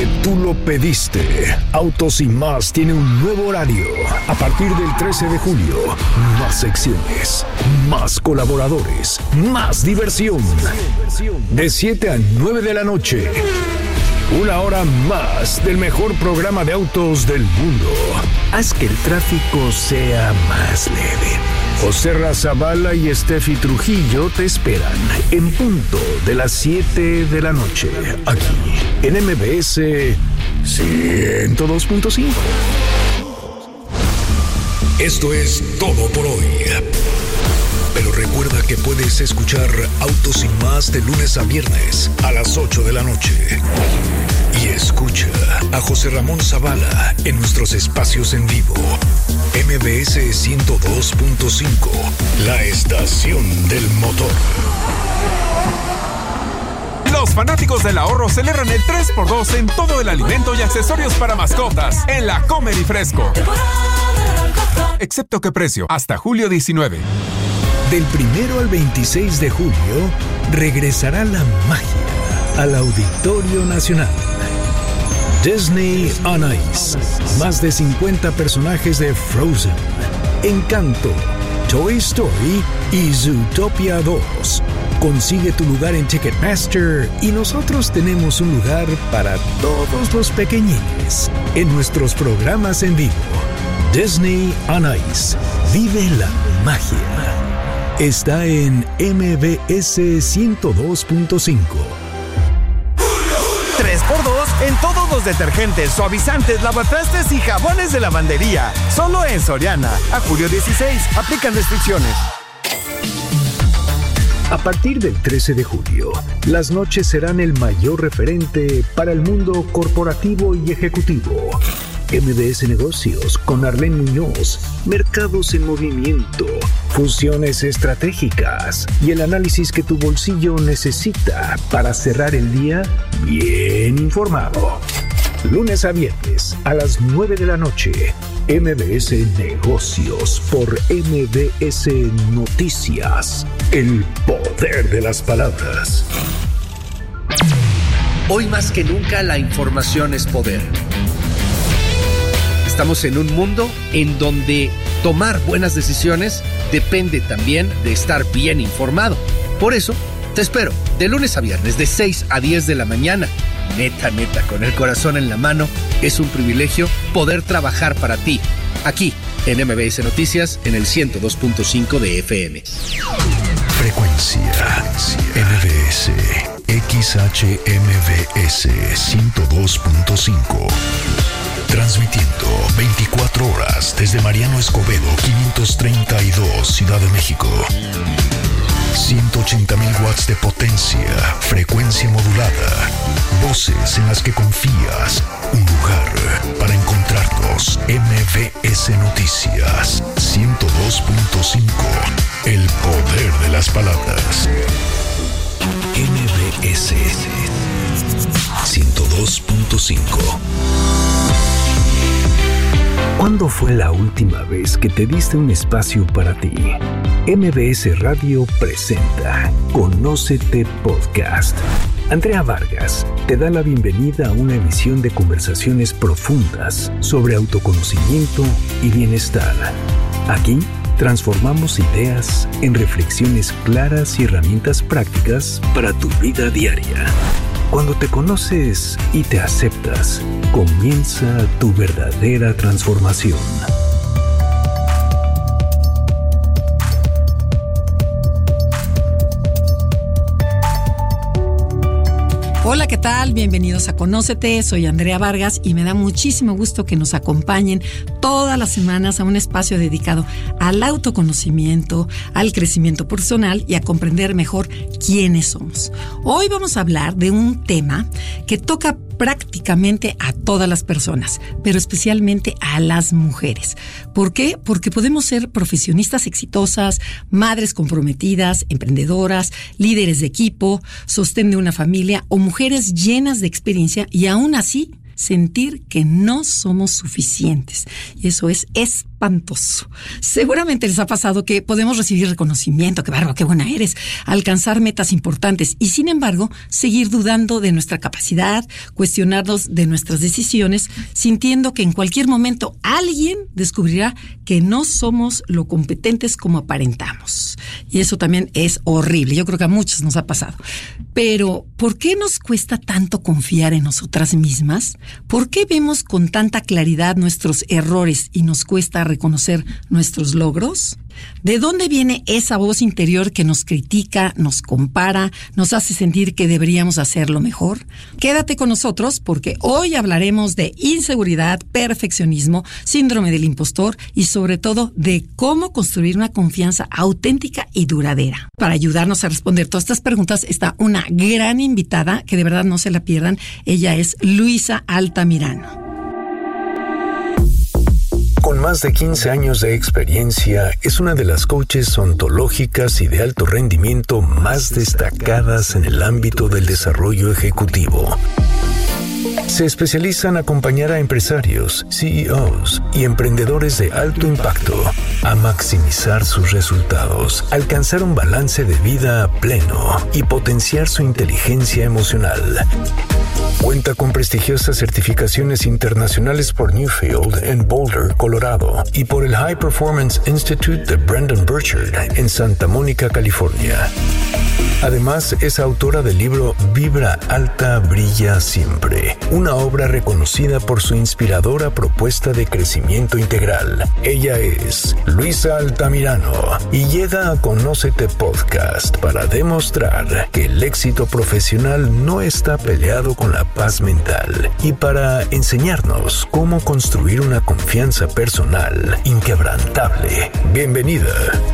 porque tú lo pediste. Autos y Más tiene un nuevo horario. A partir del 13 de julio, más secciones, más colaboradores, más diversión. De 7 a 9 de la noche. Una hora más del mejor programa de autos del mundo. Haz que el tráfico sea más leve. José Razabala y Steffi Trujillo te esperan en punto de las 7 de la noche, aquí en MBS 102.5. Esto es todo por hoy. Pero recuerda que puedes escuchar Autos y Más de lunes a viernes a las 8 de la noche. Y escucha a José Ramón Zavala en nuestros espacios en vivo. MBS 102.5, la estación del motor. Los fanáticos del ahorro celebran el 3x2 en todo el alimento y accesorios para mascotas en la Comer y Fresco. Excepto que precio, hasta julio 19. Del 1 al 26 de julio, regresará la magia al Auditorio Nacional. Disney on Ice. Más de 50 personajes de Frozen, Encanto, Toy Story y Zootopia 2. Consigue tu lugar en Ticketmaster y nosotros tenemos un lugar para todos los pequeñines en nuestros programas en vivo. Disney on Ice. Vive la magia. Está en MBS 102.5. 3x2 en todos los detergentes, suavizantes, lavatrastes y jabones de lavandería. Solo en Soriana. A julio 16. Aplican restricciones. A partir del 13 de julio, las noches serán el mayor referente para el mundo corporativo y ejecutivo. MBS Negocios con Arlene Muñoz, mercados en movimiento, fusiones estratégicas y el análisis que tu bolsillo necesita para cerrar el día bien informado. Lunes a viernes a las 9 de la noche, MBS Negocios por MBS Noticias. El poder de las palabras. Hoy más que nunca la información es poder. Estamos en un mundo en donde tomar buenas decisiones depende también de estar bien informado. Por eso, te espero de lunes a viernes de 6 a 10 de la mañana. Neta, con el corazón en la mano, es un privilegio poder trabajar para ti. Aquí, en MBS Noticias, en el 102.5 de FM. Frecuencia MBS XHMBS 102.5. Transmitiendo 24 horas desde Mariano Escobedo 532, Ciudad de México. 180,000 watts de potencia, frecuencia modulada, voces en las que confías, un lugar para encontrarnos. MBS Noticias 102.5, el poder de las palabras. MBS 102.5. ¿Cuándo fue la última vez que te diste un espacio para ti? MBS Radio presenta Conócete Podcast. Andrea Vargas te da la bienvenida a una emisión de conversaciones profundas sobre autoconocimiento y bienestar. Aquí transformamos ideas en reflexiones claras y herramientas prácticas para tu vida diaria. Cuando te conoces y te aceptas, comienza tu verdadera transformación. Hola, ¿qué tal? Bienvenidos a Conócete, soy Andrea Vargas y me da muchísimo gusto que nos acompañen todas las semanas a un espacio dedicado al autoconocimiento, al crecimiento personal y a comprender mejor quiénes somos. Hoy vamos a hablar de un tema que toca prácticamente a todas las personas, pero especialmente a las mujeres. ¿Por qué? Porque podemos ser profesionistas exitosas, madres comprometidas, emprendedoras, líderes de equipo, sostén de una familia o mujeres llenas de experiencia y aún así sentir que no somos suficientes. Y eso es espantoso. Seguramente les ha pasado que podemos recibir reconocimiento, qué bárbaro, qué buena eres, alcanzar metas importantes y sin embargo seguir dudando de nuestra capacidad, cuestionarnos de nuestras decisiones, sintiendo que en cualquier momento alguien descubrirá que no somos lo competentes como aparentamos. Y eso también es horrible. Yo creo que a muchos nos ha pasado. Pero, ¿por qué nos cuesta tanto confiar en nosotras mismas? ¿Por qué vemos con tanta claridad nuestros errores y nos cuesta reconocer nuestros logros? ¿De dónde viene esa voz interior que nos critica, nos compara, nos hace sentir que deberíamos hacerlo mejor? Quédate con nosotros porque hoy hablaremos de inseguridad, perfeccionismo, síndrome del impostor y sobre todo de cómo construir una confianza auténtica y duradera. Para ayudarnos a responder todas estas preguntas está una gran invitada que de verdad no se la pierdan. Ella es Luisa Altamirano. Con más de 15 años de experiencia, es una de las coaches ontológicas y de alto rendimiento más destacadas en el ámbito del desarrollo ejecutivo. Se especializa en acompañar a empresarios, CEOs y emprendedores de alto impacto a maximizar sus resultados, alcanzar un balance de vida pleno y potenciar su inteligencia emocional. Cuenta con prestigiosas certificaciones internacionales por Newfield en Boulder, Colorado, y por el High Performance Institute de Brandon Burchard en Santa Mónica, California. Además, es autora del libro Vibra Alta, Brilla Siempre, una obra reconocida por su inspiradora propuesta de crecimiento integral. Ella es Luisa Altamirano y llega a Conócete Podcast para demostrar que el éxito profesional no está peleado con la paz mental y para enseñarnos cómo construir una confianza personal inquebrantable. Bienvenida.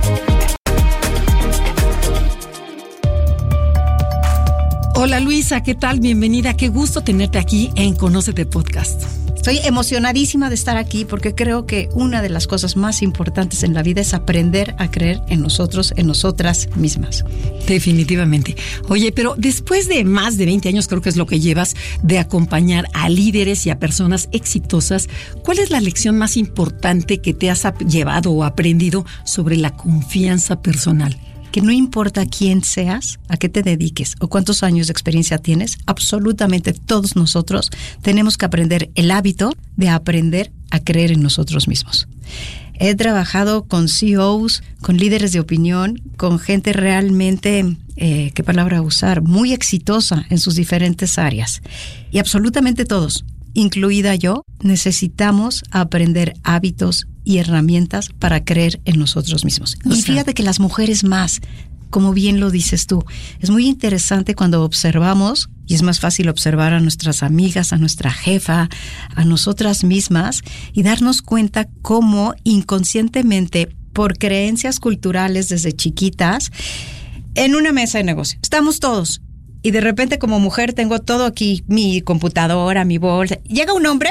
Hola Luisa, ¿qué tal? Bienvenida, qué gusto tenerte aquí en Conócete Podcast. Estoy emocionadísima de estar aquí porque creo que una de las cosas más importantes en la vida es aprender a creer en nosotros, en nosotras mismas. Definitivamente. Oye, pero después de más de 20 años, creo que es lo que llevas, de acompañar a líderes y a personas exitosas, ¿cuál es la lección más importante que te has llevado o aprendido sobre la confianza personal? Que no importa quién seas, a qué te dediques o cuántos años de experiencia tienes, absolutamente todos nosotros tenemos que aprender el hábito de aprender a creer en nosotros mismos. He trabajado con CEOs, con líderes de opinión, con gente realmente, ¿qué palabra usar? Muy exitosa en sus diferentes áreas. Y absolutamente todos, incluida yo, necesitamos aprender hábitos y herramientas para creer en nosotros mismos. Y fíjate que las mujeres más, como bien lo dices tú, es muy interesante cuando observamos, y es más fácil observar a nuestras amigas, a nuestra jefa, a nosotras mismas, y darnos cuenta cómo inconscientemente, por creencias culturales desde chiquitas, en una mesa de negocio, estamos todos. Y de repente como mujer tengo todo aquí, mi computadora, mi bolsa. Llega un hombre,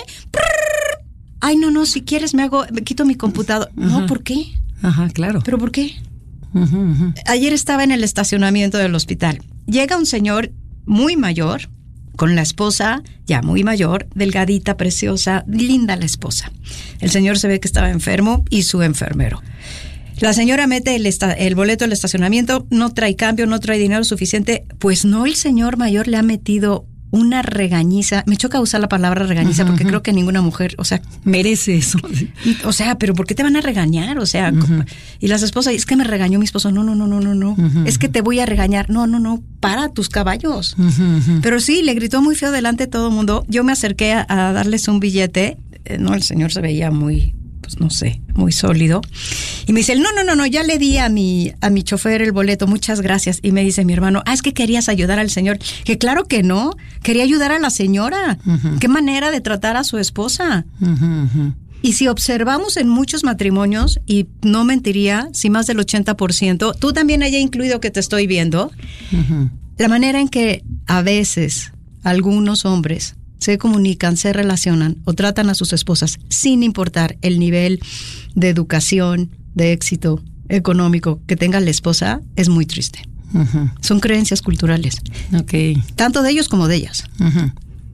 ay, no, si quieres me quito mi computadora. Uh-huh. No, ¿por qué? Ajá, claro. ¿Pero por qué? Uh-huh. Ayer estaba en el estacionamiento del hospital. Llega un señor muy mayor, con la esposa ya muy mayor, delgadita, preciosa, linda la esposa. El señor se ve que estaba enfermo y su enfermero. La señora mete el boleto del estacionamiento, no trae cambio, no trae dinero suficiente. Pues no, el señor mayor le ha metido una regañiza. Me choca usar la palabra regañiza porque creo que ninguna mujer, merece eso. Pero ¿por qué te van a regañar? Y las esposas, es que me regañó mi esposo. No. Es que te voy a regañar. No, para tus caballos. Pero sí, le gritó muy feo delante de todo el mundo. Yo me acerqué a darles un billete. El señor se veía muy, muy sólido. Y me dice, no, ya le di a mi chofer el boleto, muchas gracias. Y me dice mi hermano, es que querías ayudar al señor. Que claro que no, quería ayudar a la señora. Uh-huh. Qué manera de tratar a su esposa. Uh-huh. Y si observamos en muchos matrimonios, y no mentiría, si más del 80%, tú también haya incluido que te estoy viendo, uh-huh, la manera en que a veces algunos hombres se comunican, se relacionan o tratan a sus esposas sin importar el nivel de educación, de éxito económico que tenga la esposa, es muy triste. Uh-huh. Son creencias culturales. Okay. Tanto de ellos como de ellas. Uh-huh.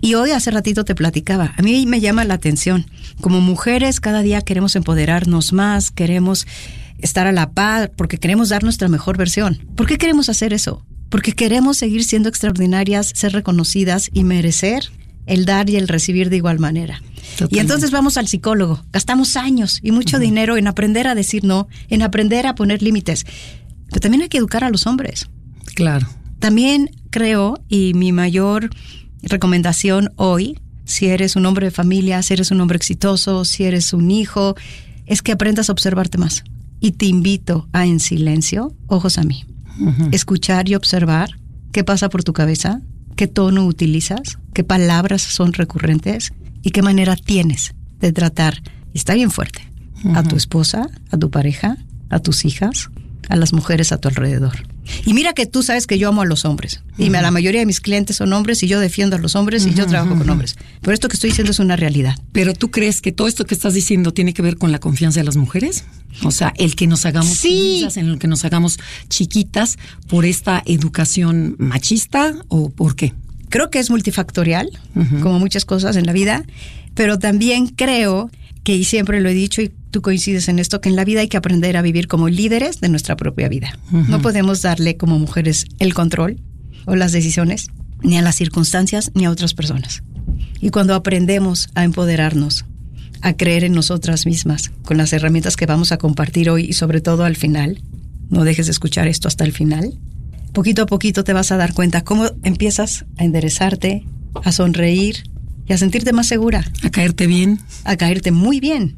Y hoy hace ratito te platicaba, a mí me llama la atención. Como mujeres cada día queremos empoderarnos más, queremos estar a la par, porque queremos dar nuestra mejor versión. ¿Por qué queremos hacer eso? Porque queremos seguir siendo extraordinarias, ser reconocidas y merecer el dar y el recibir de igual manera. Totalmente. Y entonces vamos al psicólogo, gastamos años y mucho dinero en aprender a decir no, en aprender a poner límites. Pero también hay que educar a los hombres. Claro. También creo, y mi mayor recomendación hoy, si eres un hombre de familia, si eres un hombre exitoso, si eres un hijo, es que aprendas a observarte más. Y te invito a, en silencio, ojos a mí, escuchar y observar qué pasa por tu cabeza, qué tono utilizas, qué palabras son recurrentes y qué manera tienes de tratar, y está bien fuerte, a tu esposa, a tu pareja, a tus hijas, a las mujeres a tu alrededor. Y mira que tú sabes que yo amo a los hombres. Y la mayoría de mis clientes son hombres y yo defiendo a los hombres y yo trabajo con hombres. Pero esto que estoy diciendo es una realidad. ¿Pero tú crees que todo esto que estás diciendo tiene que ver con la confianza de las mujeres? O sea, el que nos hagamos sumisas, en el que nos hagamos chiquitas por esta educación machista, ¿o por qué? Creo que es multifactorial, como muchas cosas en la vida, pero también creo que, y siempre lo he dicho, y tú coincides en esto, que en la vida hay que aprender a vivir como líderes de nuestra propia vida. No podemos darle como mujeres el control o las decisiones, ni a las circunstancias, ni a otras personas. Y cuando aprendemos a empoderarnos, a creer en nosotras mismas, con las herramientas que vamos a compartir hoy y sobre todo al final, no dejes de escuchar esto hasta el final, poquito a poquito te vas a dar cuenta cómo empiezas a enderezarte, a sonreír y a sentirte más segura. A caerte bien. A caerte muy bien.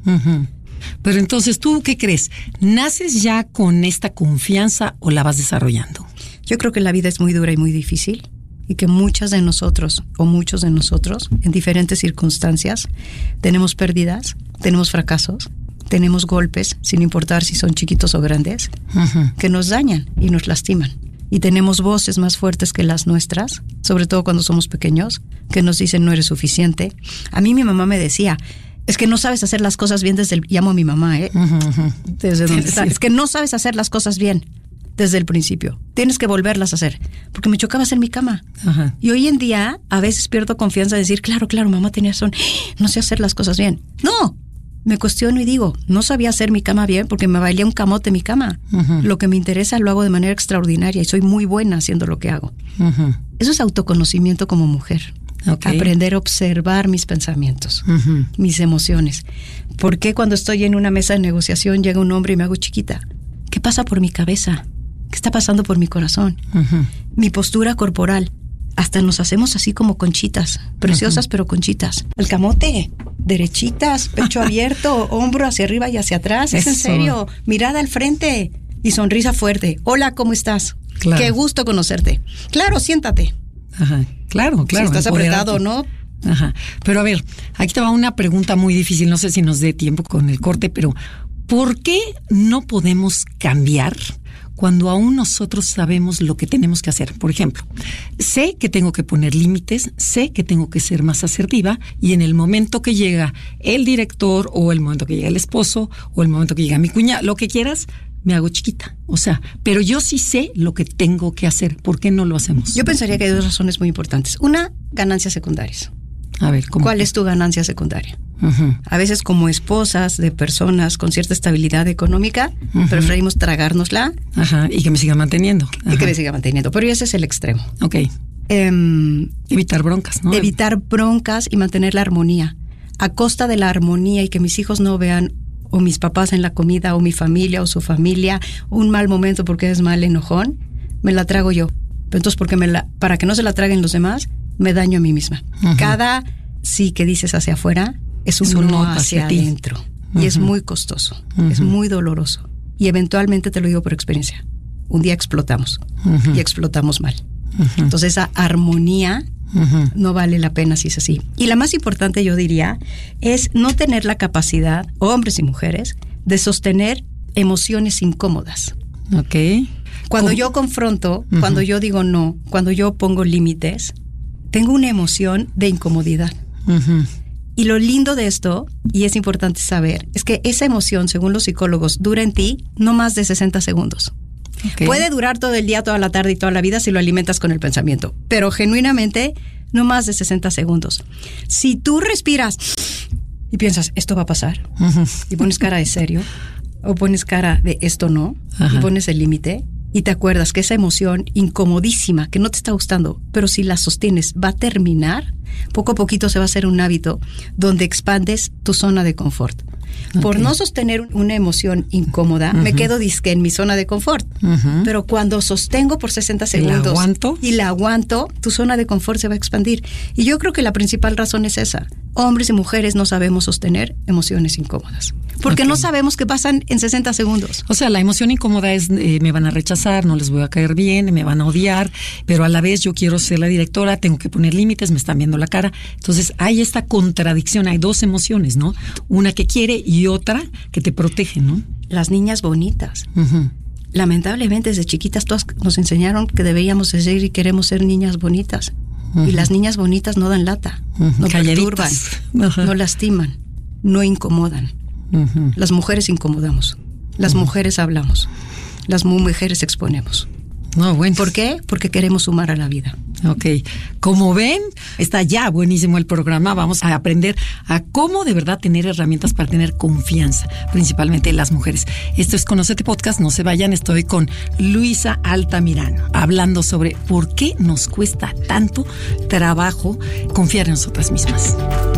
Pero entonces, ¿tú qué crees? ¿Naces ya con esta confianza o la vas desarrollando? Yo creo que la vida es muy dura y muy difícil y que muchas de nosotros o muchos de nosotros en diferentes circunstancias tenemos pérdidas, tenemos fracasos, tenemos golpes, sin importar si son chiquitos o grandes, que nos dañan y nos lastiman. Y tenemos voces más fuertes que las nuestras, sobre todo cuando somos pequeños, que nos dicen no eres suficiente. A mí mi mamá me decía, es que no sabes hacer las cosas bien desde el... Llamo a mi mamá, desde donde está. Es que no sabes hacer las cosas bien desde el principio. Tienes que volverlas a hacer. Porque me chocaba hacer mi cama. Y hoy en día, a veces pierdo confianza de decir, claro, mamá tenía razón. No sé hacer las cosas bien. ¡No! Me cuestiono y digo, no sabía hacer mi cama bien porque me valía un camote mi cama. Lo que me interesa lo hago de manera extraordinaria y soy muy buena haciendo lo que hago. Eso es autoconocimiento como mujer. Aprender a observar mis pensamientos, mis emociones. ¿Por qué cuando estoy en una mesa de negociación llega un hombre y me hago chiquita? ¿Qué pasa por mi cabeza? ¿Qué está pasando por mi corazón? Mi postura corporal. Hasta nos hacemos así como conchitas, preciosas pero conchitas. El camote, derechitas, pecho abierto, hombro hacia arriba y hacia atrás. Es en serio, mirada al frente y sonrisa fuerte. Hola, ¿cómo estás? Claro. Qué gusto conocerte. Claro, siéntate. Claro. Si estás apretado, ¿no? Pero a ver, aquí te va una pregunta muy difícil, no sé si nos dé tiempo con el corte, pero ¿por qué no podemos cambiar cuando aún nosotros sabemos lo que tenemos que hacer? Por ejemplo, sé que tengo que poner límites, sé que tengo que ser más asertiva y en el momento que llega el director o el momento que llega el esposo o el momento que llega mi cuñada, lo que quieras, me hago chiquita. O sea, pero yo sí sé lo que tengo que hacer. ¿Por qué no lo hacemos? Yo pensaría que hay dos razones muy importantes. Una, ganancias secundarias. A ver, ¿cómo? ¿Cuál es tu ganancia secundaria? A veces como esposas de personas con cierta estabilidad económica, preferimos tragárnosla. Y que me siga manteniendo. Y que me siga manteniendo. Pero ese es el extremo. Evitar broncas, ¿no? Evitar broncas y mantener la armonía. A costa de la armonía y que mis hijos no vean o mis papás en la comida o mi familia o su familia un mal momento porque es mal enojón, me la trago yo. Pero entonces para que no se la traguen los demás, me daño a mí misma. Cada sí que dices hacia afuera es un no hacia adentro. Y es muy costoso, es muy doloroso. Y eventualmente, te lo digo por experiencia, un día explotamos y explotamos mal. Entonces esa armonía no vale la pena si es así. Y la más importante, yo diría, es no tener la capacidad, hombres y mujeres, de sostener emociones incómodas. Cuando yo confronto, cuando yo digo no, cuando yo pongo límites, tengo una emoción de incomodidad. Y lo lindo de esto, y es importante saber, es que esa emoción, según los psicólogos, dura en ti no más de 60 segundos. Puede durar todo el día, toda la tarde y toda la vida si lo alimentas con el pensamiento, pero genuinamente no más de 60 segundos. Si tú respiras y piensas, esto va a pasar, y pones cara de serio, o pones cara de esto no, y pones el límite, y te acuerdas que esa emoción incomodísima, que no te está gustando, pero si la sostienes, va a terminar, poco a poquito se va a hacer un hábito donde expandes tu zona de confort. Por no sostener una emoción incómoda, me quedo disque en mi zona de confort. Pero cuando sostengo por 60 segundos y la aguanto, tu zona de confort se va a expandir. Y yo creo que la principal razón es esa. Hombres y mujeres no sabemos sostener emociones incómodas. Porque no sabemos qué pasan en 60 segundos. O sea, la emoción incómoda es me van a rechazar, no les voy a caer bien, me van a odiar, pero a la vez yo quiero ser la directora, tengo que poner límites, me están viendo la cara. Entonces hay esta contradicción, hay dos emociones, ¿no? Una que quiere y otra que te protege, ¿no? Las niñas bonitas. Lamentablemente desde chiquitas todas nos enseñaron que debíamos de ser y queremos ser niñas bonitas. Y las niñas bonitas no dan lata, no perturban, no lastiman, no incomodan. Las mujeres incomodamos, las mujeres hablamos, las mujeres exponemos. Bueno. ¿Por qué? Porque queremos sumar a la vida. Ok. Como ven, está ya buenísimo el programa. Vamos a aprender a cómo de verdad tener herramientas para tener confianza, principalmente las mujeres. Esto es Conócete Podcast. No se vayan. Estoy con Luisa Altamirano, hablando sobre por qué nos cuesta tanto trabajo confiar en nosotras mismas.